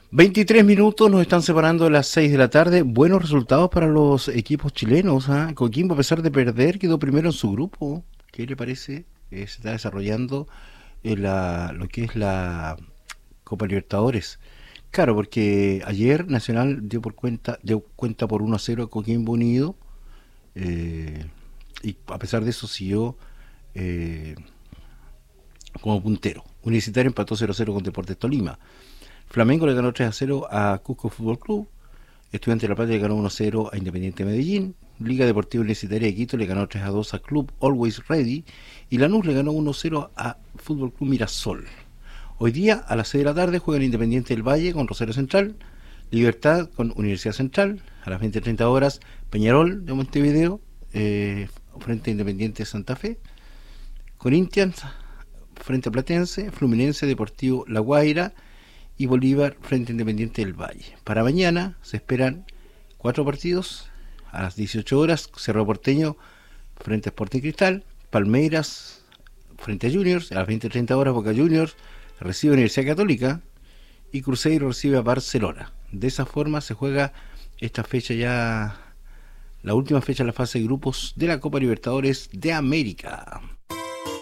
23 minutos nos están separando de las 6 de la tarde. Buenos resultados para los equipos chilenos. ¿Ah? Coquimbo, a pesar de perder, quedó primero en su grupo. ¿Qué le parece? Se está desarrollando lo que es la Copa Libertadores. Claro, porque ayer Nacional dio cuenta por 1-0 a Coquimbo Unido. eh, y a pesar de eso siguió eh, como puntero. Universitario empató 0-0 con Deportes Tolima. Flamengo le ganó 3-0 a Cusco Fútbol Club. Estudiante de La Plata le ganó 1-0 a Independiente Medellín. Liga Deportiva Universitaria de Quito le ganó 3-2 a Club Always Ready. Y Lanús le ganó 1-0 a Fútbol Club Mirasol. Hoy día a las 6 de la tarde juegan Independiente del Valle con Rosario Central. Libertad con Universidad Central. A las 20:30 horas Peñarol de Montevideo frente a Independiente de Santa Fe. Corinthians frente a Platense. Fluminense Deportivo La Guaira y Bolívar frente a Independiente del Valle. Para mañana se esperan 4 partidos. A las 18 horas, Cerro Porteño frente a Sporting Cristal, Palmeiras frente a Juniors, a las 20:30 horas Boca Juniors recibe a Universidad Católica y Cruzeiro recibe a Barcelona. De esa forma se juega esta fecha ya, la última fecha de la fase de grupos de la Copa Libertadores de América.